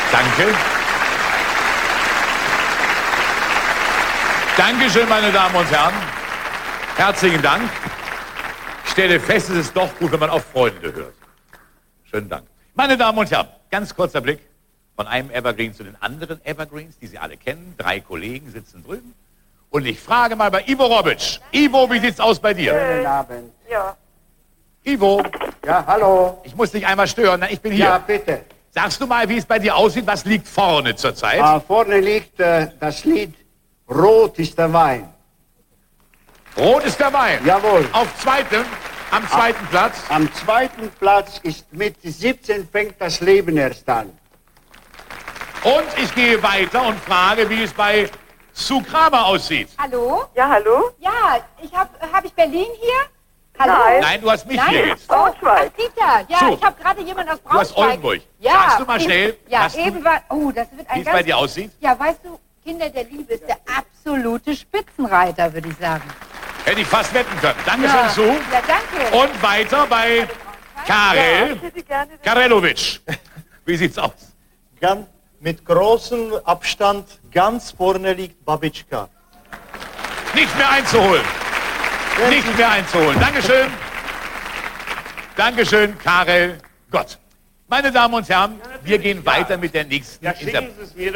Danke. Dankeschön, meine Damen und Herren. Herzlichen Dank. Ich stelle fest, es ist doch gut, wenn man auf Freunde hört. Schönen Dank. Meine Damen und Herren, ganz kurzer Blick von einem Evergreen zu den anderen Evergreens, die Sie alle kennen. 3 Kollegen sitzen drüben. Und ich frage mal bei Ivo Robic. Ivo, wie sieht's aus bei dir? Guten Abend. Ja. Ivo. Ja, hallo. Ich muss dich einmal stören. Na, ich bin hier. Ja, bitte. Sagst du mal, wie es bei dir aussieht? Was liegt vorne zurzeit? Vorne liegt das Lied Rot ist der Wein. Rot ist der Wein. Jawohl. Am zweiten Platz. Am zweiten Platz ist mit 17 fängt das Leben erst an. Und ich gehe weiter und frage, wie es bei Sue Kramer aussieht. Hallo? Ja, hallo? Ja, hab ich Berlin hier? Hallo? Nein. Nein, du hast mich hier jetzt. Braunschweig. Ach, Dieter, ja, So. ich habe gerade jemanden aus Du hast Braunschweig. Oldenburg. Ja. Sagst du mal schnell, Ja, hast du- eben war... Oh, das wird Wie ein es bei dir aussieht? Ja, weißt du, Kinder der Liebe ist der absolute Spitzenreiter, würde ich sagen. Hätte ich fast wetten können. Dankeschön, Ja. Sue. Ja, danke. Und weiter bei Karel Ich hätte gerne den Karelovic. Wie sieht's aus? Mit großem Abstand ganz vorne liegt Babitschka. Nicht mehr einzuholen. Nicht mehr einzuholen. Dankeschön. Dankeschön, Karel Gott. Meine Damen und Herren, wir gehen weiter mit der nächsten Ja, schicken Sie es mir